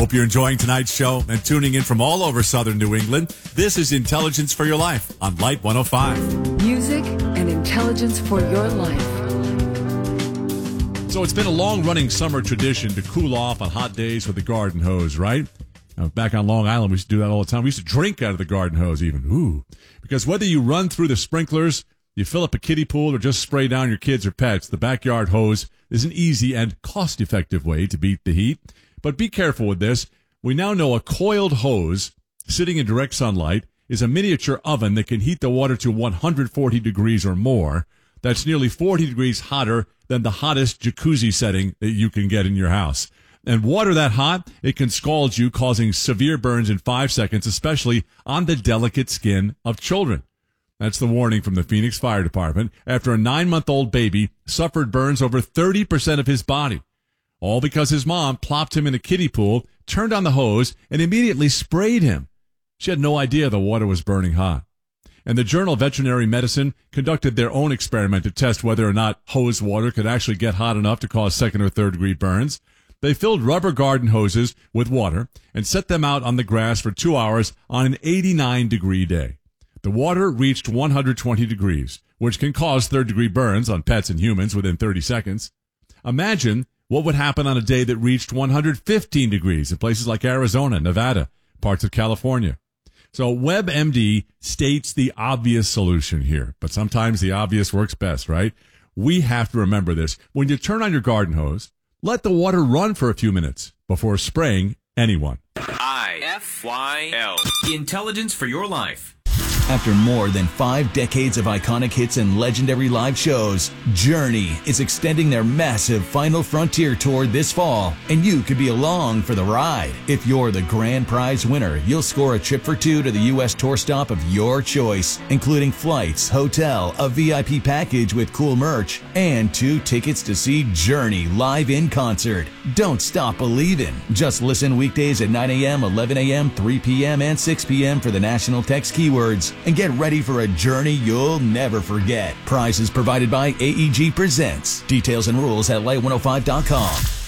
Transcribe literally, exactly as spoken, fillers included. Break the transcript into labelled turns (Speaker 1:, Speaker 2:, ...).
Speaker 1: Hope you're enjoying tonight's show and tuning in from all over southern New England. This is Intelligence for Your Life on Light one oh five.
Speaker 2: Music and intelligence for your life.
Speaker 3: So it's been a long-running summer tradition to cool off on hot days with the garden hose, right? Now, back on Long Island, we used to do that all the time. We used to drink out of the garden hose even. Ooh. Because whether you run through the sprinklers, you fill up a kiddie pool, or just spray down your kids or pets, the backyard hose is an easy and cost-effective way to beat the heat. But be careful with this. We now know a coiled hose sitting in direct sunlight is a miniature oven that can heat the water to one hundred forty degrees or more. That's nearly forty degrees hotter than the hottest jacuzzi setting that you can get in your house. And water that hot, it can scald you, causing severe burns in five seconds, especially on the delicate skin of children. That's the warning from the Phoenix Fire Department after a nine-month-old baby suffered burns over thirty percent of his body. All because his mom plopped him in a kiddie pool, turned on the hose, and immediately sprayed him. She had no idea the water was burning hot. And the Journal of Veterinary Medicine conducted their own experiment to test whether or not hose water could actually get hot enough to cause second or third degree burns. They filled rubber garden hoses with water and set them out on the grass for two hours on an eighty-nine degree day. The water reached one hundred twenty degrees, which can cause third degree burns on pets and humans within thirty seconds. Imagine what would happen on a day that reached one hundred fifteen degrees in places like Arizona, Nevada, parts of California. So WebMD states the obvious solution here, but sometimes the obvious works best, right? We have to remember this. When you turn on your garden hose, let the water run for a few minutes before spraying anyone.
Speaker 4: I F Y L. Intelligence for your life.
Speaker 5: After more than five decades of iconic hits and legendary live shows, Journey is extending their massive Final Frontier tour this fall, and you could be along for the ride. If you're the grand prize winner, you'll score a trip for two to the U S tour stop of your choice, including flights, hotel, a V I P package with cool merch, and two tickets to see Journey live in concert. Don't stop believing. Just listen weekdays at nine a.m., eleven a.m., three p.m., and six p.m. for the national text keywords. And get ready for a journey you'll never forget. Prizes provided by A E G Presents. Details and rules at light one oh five dot com.